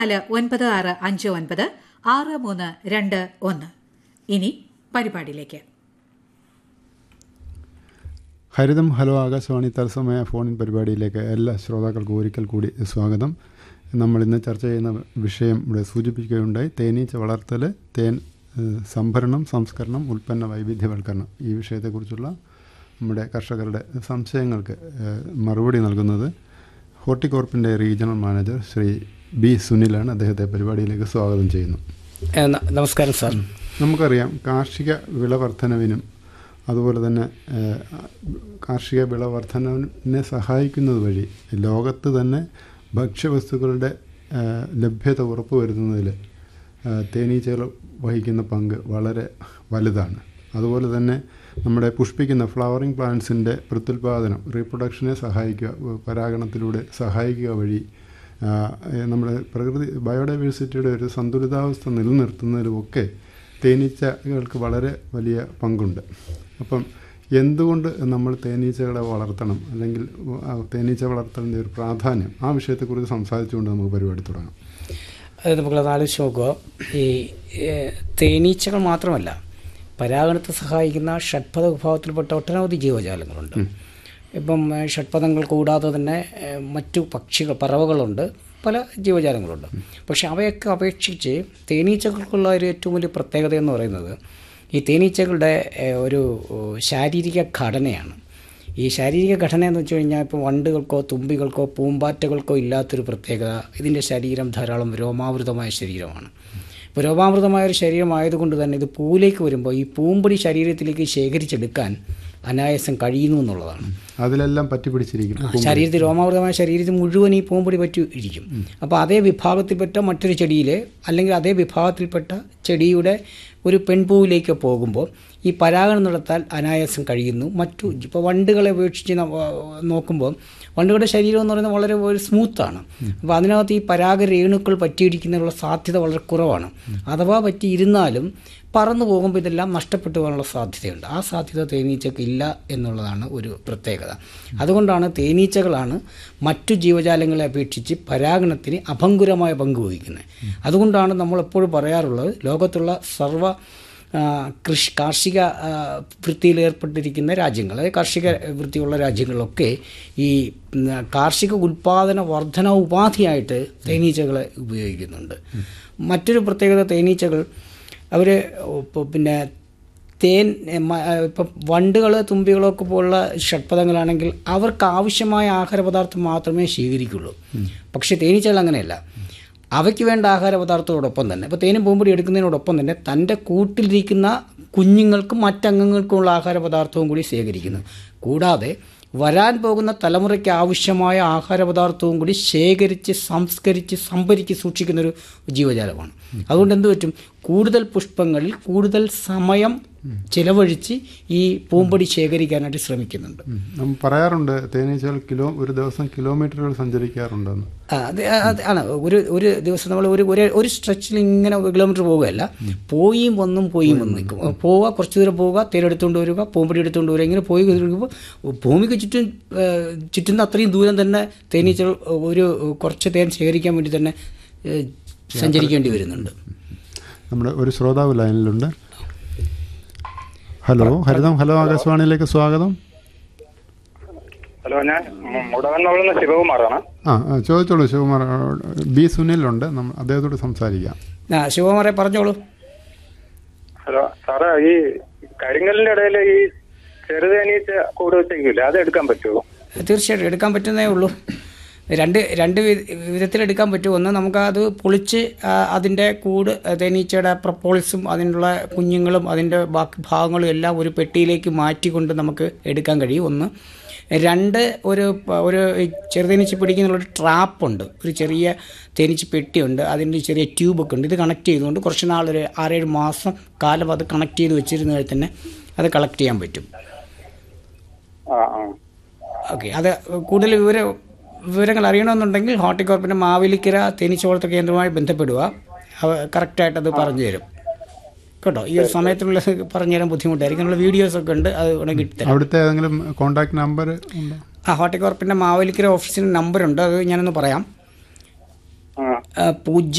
96596321. ഇനി പരിപാടിയിലേക്ക്. ഹരിതം ഹലോ ആകാശവാണി തത്സമയ ഫോണിൻ പരിപാടിയിലേക്ക് എല്ലാ ശ്രോതാക്കൾക്കും ഒരിക്കൽ കൂടി സ്വാഗതം. നമ്മളിന്ന് ചർച്ച ചെയ്യുന്ന വിഷയം ഇവിടെ സൂചിപ്പിക്കുകയുണ്ടായി. തേനീച്ച വളർത്തൽ, തേൻ സംഭരണം, സംസ്കരണം, ഉൽപ്പന്ന വൈവിധ്യവൽക്കരണം. ഈ വിഷയത്തെക്കുറിച്ചുള്ള നമ്മുടെ കർഷകരുടെ സംശയങ്ങൾക്ക് മറുപടി നൽകുന്നത് ഹോർട്ടികോർപ്പിൻ്റെ റീജിയണൽ മാനേജർ ശ്രീ ബി സുനിലാണ്. അദ്ദേഹത്തെ പരിപാടിയിലേക്ക് സ്വാഗതം ചെയ്യുന്നു. നമസ്കാരം സാർ. നമുക്കറിയാം, കാർഷിക വിളവർദ്ധനവിനും അതുപോലെ തന്നെ കാർഷിക വിളവർദ്ധനവിനെ സഹായിക്കുന്നത് വഴി ലോകത്ത് തന്നെ ഭക്ഷ്യവസ്തുക്കളുടെ ലഭ്യത ഉറപ്പുവരുത്തുന്നതിൽ തേനീച്ചകൾ വഹിക്കുന്ന പങ്ക് വളരെ വലുതാണ്. അതുപോലെ തന്നെ നമ്മുടെ പുഷ്പിക്കുന്ന ഫ്ലവറിംഗ് പ്ലാന്റ്സിൻ്റെ പ്രത്യുൽപാദനം, റീപ്രൊഡക്ഷനെ സഹായിക്കുക, പരാഗണത്തിലൂടെ സഹായിക്കുക വഴി നമ്മുടെ പ്രകൃതി ബയോഡൈവേഴ്സിറ്റിയുടെ ഒരു സന്തുലിതാവസ്ഥ നിലനിർത്തുന്നതിലുമൊക്കെ തേനീച്ചകൾക്ക് വളരെ വലിയ പങ്കുണ്ട്. അപ്പം എന്തുകൊണ്ട് നമ്മൾ തേനീച്ചകളെ വളർത്തണം, അല്ലെങ്കിൽ തേനീച്ച വളർത്തലിൻ്റെ ഒരു പ്രാധാന്യം, ആ വിഷയത്തെക്കുറിച്ച് സംസാരിച്ചുകൊണ്ട് നമുക്ക് പരിപാടി തുടങ്ങാം. അത് നമുക്കത് ആലോചിച്ച് നോക്കുക. ഈ തേനീച്ചകൾ മാത്രമല്ല, പരാഗണത്തെ സഹായിക്കുന്ന ഷഡ്പദ വിഭാഗത്തിൽപ്പെട്ട ഒട്ടനവധി ജീവജാലങ്ങളുണ്ട്. ഇപ്പം ഷഡ്പദങ്ങൾ കൂടാതെ തന്നെ മറ്റു പക്ഷികൾ, പറവകളുണ്ട്, പല ജീവജാലങ്ങളുണ്ട്. പക്ഷെ അവയൊക്കെ അപേക്ഷിച്ച് തേനീച്ചകൾക്കുള്ള ഒരു ഏറ്റവും വലിയ പ്രത്യേകത എന്ന് പറയുന്നത് ഈ തേനീച്ചകളുടെ ഒരു ശാരീരിക ഘടനയാണ്. ഈ ശാരീരിക ഘടന എന്ന് വെച്ച് കഴിഞ്ഞാൽ ഇപ്പോൾ വണ്ടുകൾക്കോ തുമ്പികൾക്കോ പൂമ്പാറ്റകൾക്കോ ഇല്ലാത്തൊരു പ്രത്യേകത, ഇതിൻ്റെ ശരീരം ധാരാളം രോമാവൃതമായ ശരീരമാണ്. ഇപ്പോൾ രോമാവൃതമായ ഒരു ശരീരമായതുകൊണ്ട് തന്നെ ഇത് പൂവിലേക്ക് വരുമ്പോൾ ഈ പൂമ്പൊടി ശരീരത്തിലേക്ക് ശേഖരിച്ചെടുക്കാൻ അനായാസം കഴിയുന്നു എന്നുള്ളതാണ്. അതിലെല്ലാം പറ്റിപ്പിടിച്ചിരിക്കും. ശരീരത്തിൽ രോമാവൃതമായ ശരീരത്തിൽ മുഴുവൻ ഈ പൂമ്പൊടി പറ്റി ഇരിക്കും. അപ്പോൾ അതേ വിഭാഗത്തിൽപ്പെട്ട മറ്റൊരു ചെടിയിൽ, അല്ലെങ്കിൽ അതേ വിഭാഗത്തിൽപ്പെട്ട ചെടിയുടെ ഒരു പെൺപൂവിലേക്ക് പോകുമ്പോൾ ഈ പരാഗണം നടത്താൻ അനായാസം കഴിയുന്നു. മറ്റു ഇപ്പോൾ വണ്ടുകളെ ഉപേക്ഷിച്ച് നോക്കുമ്പോൾ വണ്ടുകളുടെ ശരീരം എന്ന് പറയുന്നത് വളരെ ഒരു സ്മൂത്താണ്. അപ്പോൾ അതിനകത്ത് ഈ പരാഗരേണുക്കൾ പറ്റിയിരിക്കുന്നതിനുള്ള സാധ്യത വളരെ കുറവാണ്. അഥവാ പറ്റിയിരുന്നാലും പറന്നു പോകുമ്പോൾ ഇതെല്ലാം നഷ്ടപ്പെട്ടു പോകാനുള്ള സാധ്യതയുണ്ട്. ആ സാധ്യത തേനീച്ചക്ക് ഇല്ല എന്നുള്ളതാണ് ഒരു പ്രത്യേകത. അതുകൊണ്ടാണ് തേനീച്ചകളാണ് മറ്റു ജീവജാലങ്ങളെ അപേക്ഷിച്ച് പരാഗണത്തിന് അഭംഗുരമായ പങ്ക് വഹിക്കുന്നത്. അതുകൊണ്ടാണ് നമ്മളെപ്പോഴും പറയാറുള്ളത്, ലോകത്തുള്ള സർവ്വ കാർഷിക വൃത്തിയിൽ ഏർപ്പെട്ടിരിക്കുന്ന രാജ്യങ്ങൾ, കാർഷിക വൃത്തിയുള്ള രാജ്യങ്ങളിലൊക്കെ ഈ കാർഷിക ഉൽപ്പാദന വർധന ഉപാധിയായിട്ട് തേനീച്ചകളെ ഉപയോഗിക്കുന്നുണ്ട്. മറ്റൊരു പ്രത്യേകത, തേനീച്ചകൾ അവർ പിന്നെ തേൻ, ഇപ്പം വണ്ടുകൾ തുമ്പികളൊക്കെ പോലുള്ള ഷഡ്പദങ്ങളാണെങ്കിൽ അവർക്ക് ആവശ്യമായ ആഹാരപദാർത്ഥം മാത്രമേ സ്വീകരിക്കുള്ളൂ. പക്ഷേ തേനീച്ചകൾ അങ്ങനെയല്ല. അവയ്ക്ക് വേണ്ട ആഹാരപദാർത്ഥത്തോടൊപ്പം തന്നെ, ഇപ്പോൾ തേനും പൂമ്പൊടി എടുക്കുന്നതിനോടൊപ്പം തന്നെ തൻ്റെ കൂട്ടിലിരിക്കുന്ന കുഞ്ഞുങ്ങൾക്കും മറ്റംഗങ്ങൾക്കുമുള്ള ആഹാരപദാർത്ഥവും കൂടി ശേഖരിക്കുന്നു. കൂടാതെ വരാൻ പോകുന്ന തലമുറയ്ക്ക് ആവശ്യമായ ആഹാരപദാർത്ഥവും കൂടി ശേഖരിച്ച് സംസ്കരിച്ച് സംഭരിച്ച് സൂക്ഷിക്കുന്നൊരു ജീവജാലമാണ്. അതുകൊണ്ട് എന്ത് പറ്റും, കൂടുതൽ പുഷ്പങ്ങളിൽ കൂടുതൽ സമയം ചിലവഴിച്ച് ഈ പൂമ്പൊടി ശേഖരിക്കാനായിട്ട് ശ്രമിക്കുന്നുണ്ട്. പറയാറുണ്ട് തേനീച്ചകൾ ഒരു ദിവസം കിലോമീറ്ററുകൾ സഞ്ചരിക്കാറുണ്ടെന്ന്. ആണ്. ഒരു ദിവസം നമ്മൾ ഒരു സ്ട്രെച്ചിൽ ഇങ്ങനെ കിലോമീറ്റർ പോവുകയല്ല, പോയും വന്നും നിൽക്കും. പോവുക, കുറച്ച് ദൂരം പോവുക, തേനെടുത്തുകൊണ്ട് വരിക, പൂമ്പൊടി എടുത്തുകൊണ്ട് വരിക, ഇങ്ങനെ പോയി കഴിയുമ്പോൾ ഭൂമിക്ക് ചുറ്റുന്ന അത്രയും ദൂരം തന്നെ തേനീച്ചകൾ കുറച്ച് തേൻ ശേഖരിക്കാൻ വേണ്ടി തന്നെ സഞ്ചരിക്കേണ്ടി വരുന്നുണ്ട്. നമ്മുടെ ഒരു ശ്രോതാവ് ലൈനിലുണ്ട്. ഹലോ, ഹരിതം ഹലോ ആകാശവാണിയിലേക്ക് സ്വാഗതം. ഹലോ, ഞാൻ മുടവന്നുള്ള ശിവകുമാറാണ്. ചോദിച്ചോളൂ ശിവകുമാർ. ബി സുനിലുണ്ട്, അദ്ദേഹത്തോട് സംസാരിക്കാം. ശിവകുമാറെ പറഞ്ഞോളൂ. ഹലോ സാറേ, ഈ കരിങ്കലിന്റെ ഇടയിൽ ഈ ചെറുതേനീച്ച കൂട് വെച്ചേക്കില്ല, അത് എടുക്കാൻ പറ്റുമോ? തീർച്ചയായിട്ടും എടുക്കാൻ പറ്റുന്നേ ഉള്ളൂ. രണ്ട് വിധത്തിലെടുക്കാൻ പറ്റും. ഒന്ന്, നമുക്കത് പൊളിച്ച് അതിൻ്റെ കൂട്, തേനീച്ചയുടെ പ്രപ്പോൾസും അതിനുള്ള കുഞ്ഞുങ്ങളും അതിൻ്റെ ബാക്കി ഭാഗങ്ങളും എല്ലാം ഒരു പെട്ടിയിലേക്ക് മാറ്റിക്കൊണ്ട് നമുക്ക് എടുക്കാൻ കഴിയും. ഒന്ന്. രണ്ട്, ഒരു ചെറുതേനീച്ച പിടിക്കുന്നുള്ളൊരു ട്രാപ്പുണ്ട്, ഒരു ചെറിയ തേനീച്ച പെട്ടിയുണ്ട്, അതിൻ്റെ ചെറിയ ട്യൂബൊക്കെ ഉണ്ട്. ഇത് കണക്ട് ചെയ്തുകൊണ്ട് കുറച്ച് നാൾ, ഒരു 6-7 മാസം കാലം അത് കണക്ട് ചെയ്ത് വെച്ചിരുന്നാൽ തന്നെ അത് കളക്ട് ചെയ്യാൻ പറ്റും. ഓക്കെ. അത് കൂടുതൽ വിവരങ്ങൾ അറിയണമെന്നുണ്ടെങ്കിൽ ഹോർട്ടികോർപ്പിൻ്റെ മാവേലിക്കര തേനീച്ച വളർത്തൽ കേന്ദ്രവുമായി ബന്ധപ്പെടുക. കറക്റ്റായിട്ടത് പറഞ്ഞു തരും കേട്ടോ. ഈ ഒരു സമയത്തിനുള്ള പറഞ്ഞു തരാൻ ബുദ്ധിമുട്ടായിരിക്കും. നമ്മൾ വീഡിയോസൊക്കെ ഉണ്ട്, അത് ഉണ്ടെങ്കിൽ കിട്ടും. അവിടുത്തെ ഏതെങ്കിലും കോൺടാക്ട് നമ്പർ? ഹോർട്ടികോർപ്പിൻ്റെ മാവേലിക്കര ഓഫീസിൻ്റെ നമ്പറുണ്ട്, അത് ഞാനൊന്ന് പറയാം. ആ. 0